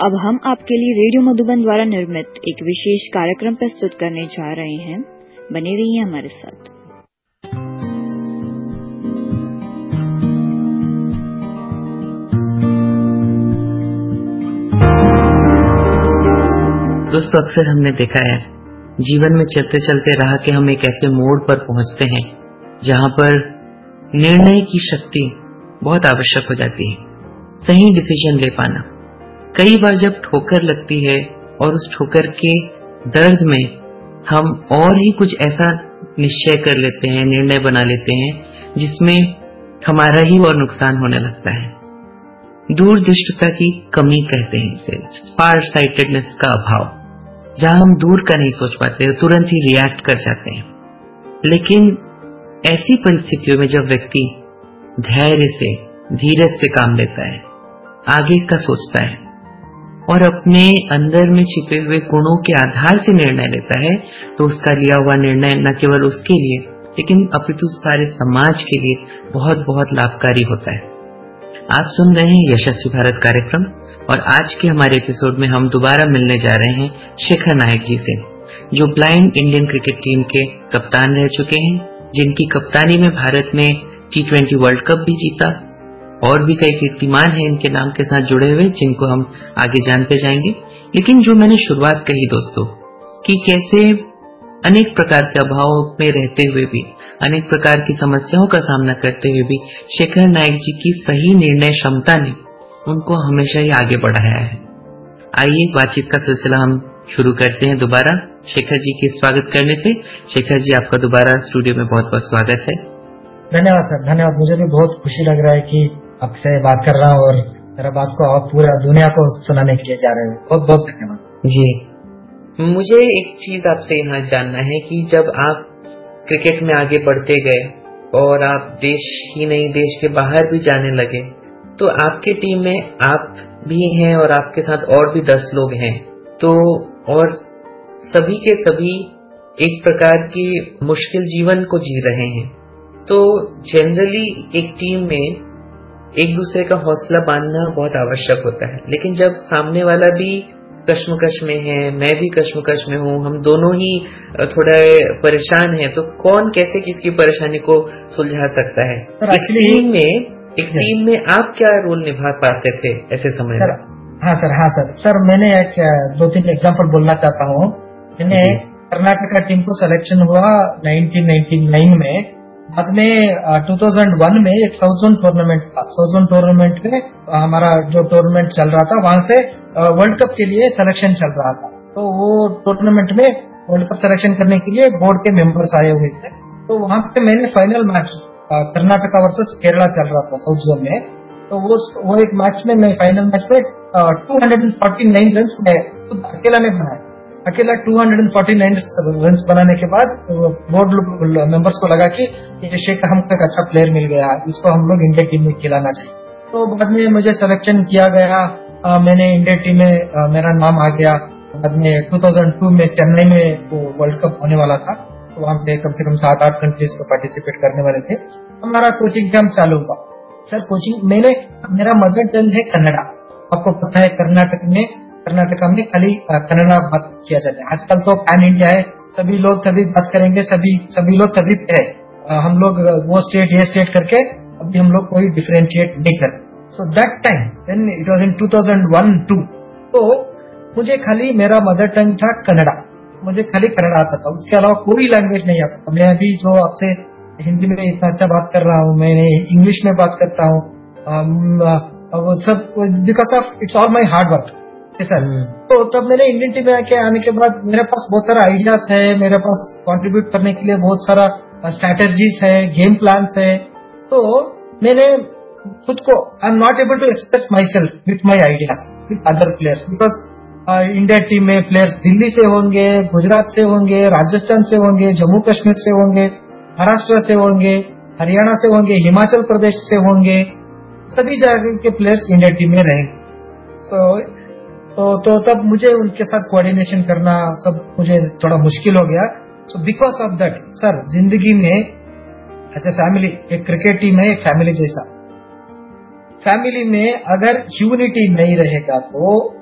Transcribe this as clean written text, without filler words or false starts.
अब हम आपके लिए रेडियो मधुबन द्वारा निर्मित एक विशेष कार्यक्रम प्रस्तुत करने जा रहे हैं। बने रहिए हमारे साथ। दोस्तों, अक्सर हमने देखा है जीवन में चलते चलते राह के हम एक ऐसे मोड़ पर पहुंचते हैं जहां पर निर्णय की शक्ति बहुत आवश्यक हो जाती है। सही डिसीजन ले पाना। कई बार जब ठोकर लगती है और उस ठोकर के दर्द में हम और ही कुछ ऐसा निश्चय कर लेते हैं, निर्णय बना लेते हैं जिसमें हमारा ही और नुकसान होने लगता है। दूरदृष्टता की कमी कहते हैं इसे, फार साइटेडनेस का अभाव, जहां हम दूर का नहीं सोच पाते, तुरंत ही रिएक्ट कर जाते हैं। लेकिन ऐसी परिस्थितियों में जब व्यक्ति धैर्य से, धीरज से काम लेता है, आगे का सोचता है और अपने अंदर में छिपे हुए गुणों के आधार से निर्णय लेता है, तो उसका लिया हुआ निर्णय न केवल उसके लिए लेकिन अपितु सारे समाज के लिए बहुत बहुत लाभकारी होता है। आप सुन रहे हैं यशस्वी भारत कार्यक्रम और आज के हमारे एपिसोड में हम दोबारा मिलने जा रहे हैं शेखर नायक जी से, जो ब्लाइंड इंडियन क्रिकेट टीम के कप्तान रह चुके हैं, जिनकी कप्तानी में भारत ने T20 वर्ल्ड कप भी जीता और भी कई कीर्तिमान हैं इनके नाम के साथ जुड़े हुए, जिनको हम आगे जानते जाएंगे। लेकिन जो मैंने शुरुआत कही दोस्तों कि कैसे अनेक प्रकार के अभाव में रहते हुए भी, अनेक प्रकार की समस्याओं का सामना करते हुए भी शेखर नायक जी की सही निर्णय क्षमता ने उनको हमेशा ही आगे बढ़ाया है। आइए बातचीत का सिलसिला हम शुरू करते हैं दोबारा शेखर जी के स्वागत करने से। शेखर जी, आपका दोबारा स्टूडियो में बहुत बहुत स्वागत है। धन्यवाद सर, धन्यवाद। मुझे भी बहुत खुशी लग रहा है कि आपसे बात कर रहा हूँ और मेरा बात को आप पूरा दुनिया को सुनाने के लिए जा रहे हो। बहुत बहुत धन्यवाद जी। मुझे एक चीज आपसे यहाँ जानना है कि जब आप क्रिकेट में आगे बढ़ते गए और आप देश ही नहीं देश के बाहर भी जाने लगे, तो आपके टीम में आप भी हैं और आपके साथ और भी 10 लोग हैं, तो और सभी के सभी एक प्रकार की मुश्किल जीवन को जी रहे हैं। तो जनरली एक टीम में एक दूसरे का हौसला बांधना बहुत आवश्यक होता है, लेकिन जब सामने वाला भी कश्मकश में है, मैं भी कश्मकश में हूँ, हम दोनों ही थोड़ा परेशान हैं, तो कौन कैसे किसकी परेशानी को सुलझा सकता है? एक टीम में आप क्या रोल निभा पाते थे ऐसे समय में? हाँ सर, मैंने 2-3 एग्जाम्पल बोलना चाहता हूँ। मैंने कर्नाटका टीम को सिलेक्शन हुआ 1999 में। बाद में 2001 में एक साउथ जोन टूर्नामेंट था। साउथ जोन टूर्नामेंट में हमारा जो टूर्नामेंट चल रहा था, वहां से वर्ल्ड कप के लिए सिलेक्शन चल रहा था। तो वो टूर्नामेंट में वर्ल्ड कप सिलेक्शन करने के लिए बोर्ड के मेंबर्स आए हुए थे। तो वहां पे मैंने final match Karnataka versus Kerala चल रहा था साउथ जोन में। तो वो एक मैच में मैं फाइनल मैच में 249 रन मैं अकेला ने बनाया। अकेला 249 रन बनाने के बाद बोर्ड मेंबर्स को लगा कि ये शेखर हमको एक अच्छा प्लेयर मिल गया, इसको हम लोग इंडिया टीम में खिलाना चाहिए। तो बाद में मुझे सिलेक्शन किया गया। मैंने इंडिया टीम में मेरा नाम आ गया। बाद में 2002 में चेन्नई में वो वर्ल्ड कप होने वाला था, तो वहाँ पे कम से कम 7-8 कंट्रीज पार्टिसिपेट करने वाले थे। हमारा कोचिंग कैंप चालू हुआ। सर कोचिंग मेरा मदर टंग है कन्नड़ा। आपको पता है कर्नाटका में खाली कन्नड़ा बात किया जाता है। आजकल तो पैन इंडिया है, सभी लोग सभी बात करेंगे, सभी लोग सभी पे हम लोग वो स्टेट ये स्टेट करके अभी हम लोग कोई डिफरेंशिएट नहीं करते। So that time then it was in 2001-2। तो मुझे खाली मेरा मदर टंग था कन्नड़ा, मुझे खाली कन्नड़ा आता था, उसके अलावा कोई लैंग्वेज नहीं आता। मैं अभी जो आपसे हिंदी में इतना अच्छा बात कर रहा हूँ, मैं इंग्लिश में बात करता हूँ, वो सब because of its all my hard work sir. तो तब मैंने इंडियन टीम में आने के बाद मेरे पास बहुत सारा आइडियाज है, मेरे पास कंट्रीब्यूट करने के लिए बहुत सारा स्ट्रैटेजीज है, गेम प्लान्स है। तो मैंने खुद को I am not able to express my self with my ideas with other players, because India team में प्लेयर्स दिल्ली से होंगे, गुजरात से होंगे, राजस्थान से होंगे, जम्मू कश्मीर से होंगे, महाराष्ट्र से होंगे, हरियाणा से होंगे, हिमाचल प्रदेश से होंगे, सभी जगह के प्लेयर्स इंडिया टीम में रहेंगे। तो तब मुझे उनके साथ कोऑर्डिनेशन करना सब मुझे थोड़ा मुश्किल हो गया। So because of that sir, जिंदगी में एज ए फैमिली, एक क्रिकेट टीम है एक फैमिली जैसा। फैमिली में अगर यूनिटी नहीं रहेगा तो